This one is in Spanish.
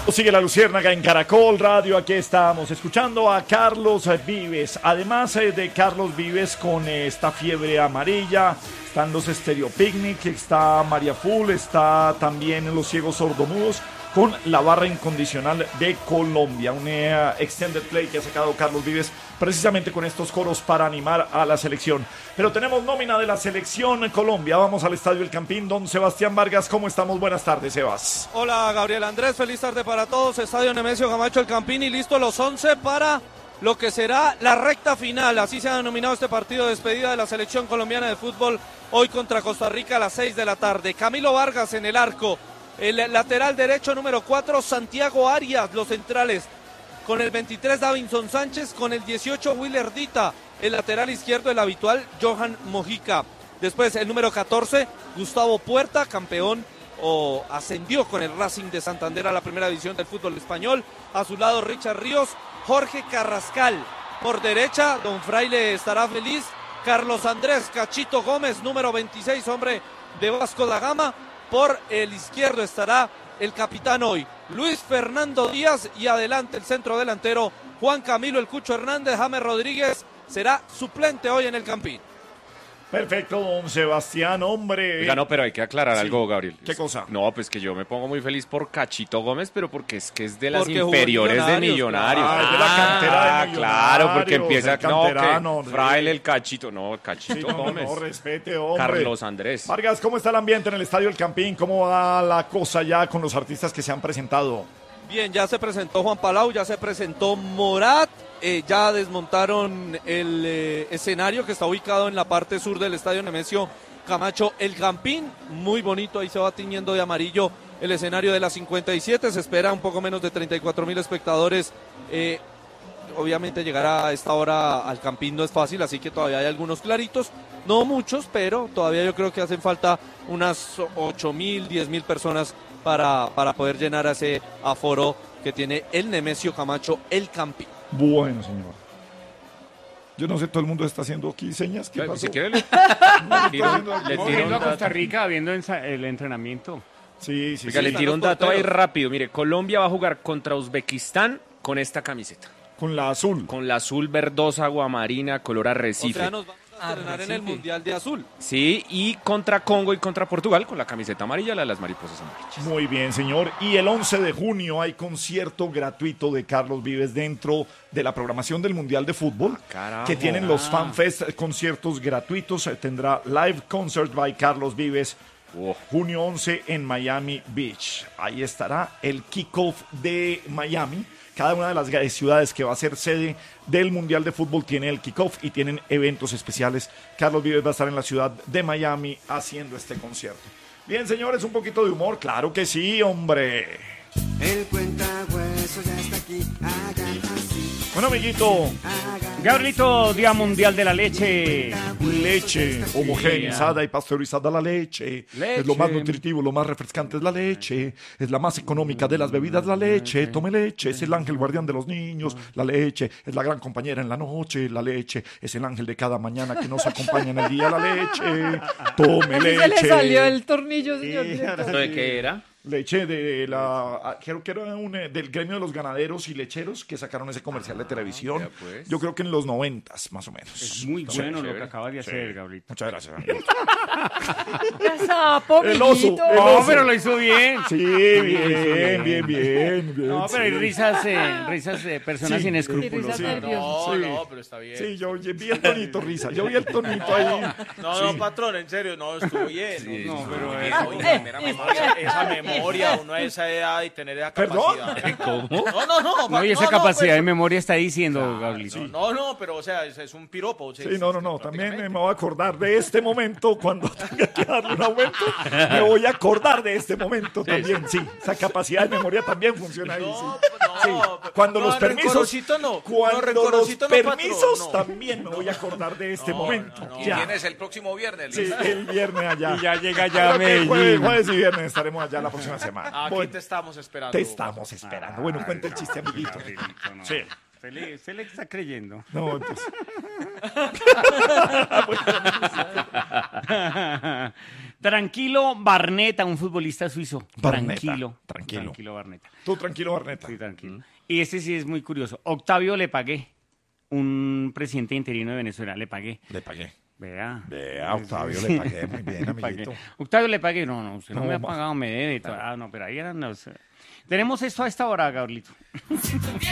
Sigue la Luciérnaga en Caracol Radio. Aquí estamos escuchando a Carlos Vives. Además de Carlos Vives con esta fiebre amarilla, están los Stereo Picnic, está María Full, está también los Ciegos Sordomudos con la barra incondicional de Colombia. Un extended play que ha sacado Carlos Vives precisamente con estos coros para animar a la selección. Pero tenemos nómina de la selección Colombia. Vamos al Estadio El Campín. Don Sebastián Vargas, ¿cómo estamos? Buenas tardes, Sebas. Hola, Gabriel Andrés. Feliz tarde para todos. Estadio Nemesio Camacho El Campín y listo los 11 para lo que será la recta final. Así se ha denominado este partido de despedida de la selección colombiana de fútbol hoy contra Costa Rica a las 6 de la tarde. Camilo Vargas en el arco. El lateral derecho número 4, Santiago Arias, los centrales. Con el 23, Davinson Sánchez. Con el 18, Willer Dita. El lateral izquierdo, el habitual, Johan Mojica. Después, el número 14, Gustavo Puerta, campeón o ascendió con el Racing de Santander a la primera división del fútbol español. A su lado, Richard Ríos, Jorge Carrascal. Por derecha, Don Fraile estará feliz. Carlos Andrés Cachito Gómez, número 26, hombre de Vasco da Gama. Por el izquierdo estará el capitán hoy, Luis Fernando Díaz, y adelante el centro delantero, Juan Camilo El Cucho Hernández. James Rodríguez será suplente hoy en el Campín. Perfecto, don Sebastián, hombre. Oiga, no, pero hay que aclarar algo, Gabriel. ¿Qué cosa? No, pues que yo me pongo muy feliz por Cachito Gómez, pero porque es de las inferiores de Millonarios. Ah, es de la cantera de Millonarios. Claro, porque empieza canterano, que Fraile el Cachito. No, Cachito Gómez. No, respete, hombre. Carlos Andrés. Vargas, ¿cómo está el ambiente en el Estadio El Campín? ¿Cómo va la cosa ya con los artistas que se han presentado? Bien, ya se presentó Juan Palau, ya se presentó Morat. Ya desmontaron el escenario que está ubicado en la parte sur del Estadio Nemesio Camacho El Campín. Muy bonito, ahí se va tiñendo de amarillo el escenario de la 57. Se espera un poco menos de 34.000 espectadores. Obviamente llegar a esta hora al Campín no es fácil, así que todavía hay algunos claritos. No muchos, pero todavía yo creo que hacen falta unas 8.000, 10.000 personas para poder llenar ese aforo que tiene el Nemesio Camacho El Campín. Bueno, señor. Yo no sé, todo el mundo está haciendo aquí señas. ¿Qué pasó? Si quiere, le tiro a Costa Rica viendo el entrenamiento. Sí. Oiga, le tiro un dato ahí rápido. Mire, Colombia va a jugar contra Uzbekistán con esta camiseta. Con la azul. Con la azul verdosa, aguamarina, color arrecife. O sea, nos vamos a estrenar en el Mundial de Azul. Sí, y contra Congo y contra Portugal con la camiseta amarilla, la de las mariposas amarillas. Muy bien, señor. Y el 11 de junio hay concierto gratuito de Carlos Vives dentro de la programación del Mundial de Fútbol. Que tienen los FanFest, conciertos gratuitos. Tendrá Live Concert by Carlos Vives. Junio 11 en Miami Beach. Ahí estará el kickoff de Miami. Cada una de las ciudades que va a ser sede del Mundial de Fútbol tiene el kickoff y tienen eventos especiales. Carlos Vives va a estar en la ciudad de Miami haciendo este concierto. Bien, señores, un poquito de humor. Claro que sí, hombre. El cuentahueso ya está aquí, hagan así. Bueno, amiguito. Gabrielito, Día Mundial de la Leche. Leche homogeneizada y pasteurizada, la leche. Es lo más nutritivo, lo más refrescante es la leche. Es la más económica de las bebidas, la leche. Tome leche, es el ángel guardián de los niños. La leche es la gran compañera en la noche. La leche es el ángel de cada mañana que nos acompaña en el día. La leche, tome leche. Se le salió el tornillo, señor director. ¿Esto de qué era? Leche de la... Creo que era del gremio de los ganaderos y lecheros que sacaron ese comercial de televisión. Pues. Yo creo que en los 90s, más o menos. Es muy bueno lo que acabas de hacer, Sí. Gabrielito. Muchas gracias, amigo. ¡Qué sapo, El oso, mijito! el No, oso. pero lo hizo bien. Sí, bien. No, pero hay sí. risas de personas Sí. sin Y escrúpulos. risas nerviosas. Sí. No, pero está bien. Sí, yo vi el tonito, risa. Yo vi el tonito ahí. No, patrón, en serio, no, estuvo bien. No, pero Esa memoria, uno a esa edad y tener esa ¿Perdón? capacidad. ¿Cómo? No, y esa capacidad de memoria está diciendo, Claro, Gabrielito. No, pero o sea, es un piropo. Sí, no. También me voy a acordar de este momento cuando tenga que darle un aumento. Me voy a acordar de este momento también, sí. Esa capacidad de memoria también funciona ahí, sí. Sí. Cuando los permisos, cuando los permisos también me voy a acordar de este momento. Ya. ¿Tienes el próximo viernes? Sí, el viernes allá. Y ya llega ya a Creo que Medellín. jueves y viernes estaremos allá la próxima semana. Aquí Bueno, te estamos esperando. te estamos esperando. Bueno, cuenta el chiste, amiguito. Gabrielito, no. Sí. Usted le está creyendo. No, entonces, Tranquilo Barneta, un futbolista suizo. Tranquilo. Tranquilo Barneta. Tú tranquilo, Barneta. Sí, tranquilo. Y este sí es muy curioso. Octavio Le Pagué, un presidente interino de Venezuela, Le Pagué. Vea, Octavio, le pagué muy bien, amiguito. Octavio Le Pagué, no, usted no me ha ma- pagado, me debe. No, pero ahí eran... Tenemos esto a esta hora, Gabrielito.